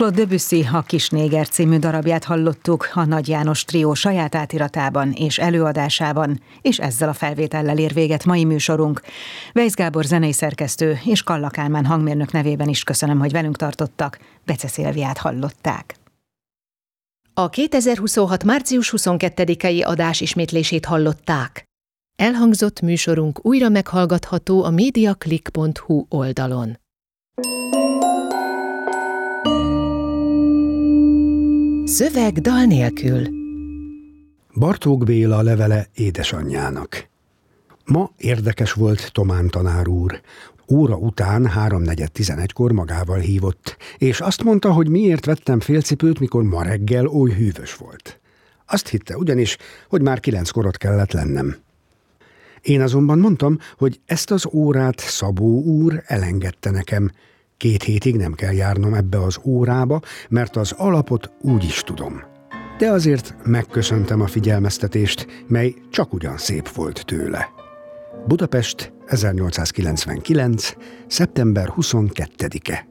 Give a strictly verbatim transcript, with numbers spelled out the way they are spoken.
Claude Debussy A Kisnéger című darabját hallottuk a Nagy János Trió saját átiratában és előadásában, és ezzel a felvétellel ér véget mai műsorunk. Weisz Gábor zenei szerkesztő és Kalla Kálmán hangmérnök nevében is köszönöm, hogy velünk tartottak. Bece Szilviát hallották. A kétezer-huszonhat. március huszonkettedikei adás ismétlését hallották. Elhangzott műsorunk újra meghallgatható a mediaclick pont hu oldalon. Szöveg dal nélkül. Bartók Béla levele édesanyjának. Ma érdekes volt Tomán tanár úr. Óra után háromnegyed tizenegykor magával hívott, és azt mondta, hogy miért vettem félcipőt, mikor ma reggel oly hűvös volt. Azt hitte ugyanis, hogy már kilenckor ott kellett lennem. Én azonban mondtam, hogy ezt az órát Szabó úr elengedte nekem. Két hétig nem kell járnom ebbe az órába, mert az alapot úgy is tudom. De azért megköszöntem a figyelmeztetést, mely csak ugyan szép volt tőle. Budapest, ezernyolcszázkilencvenkilenc. szeptember huszonkettedike.